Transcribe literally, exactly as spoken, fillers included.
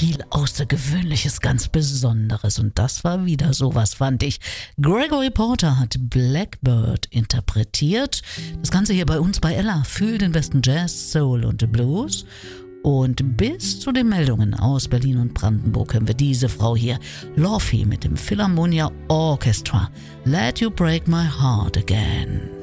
viel Außergewöhnliches, ganz Besonderes. Und das war wieder sowas, fand ich. Gregory Porter hat Blackbird interpretiert. Das Ganze hier bei uns bei Ella. Fühl den besten Jazz, Soul und Blues. Und bis zu den Meldungen aus Berlin und Brandenburg hören wir diese Frau hier, Loffi mit dem Philharmonia Orchestra. Let You Break My Heart Again.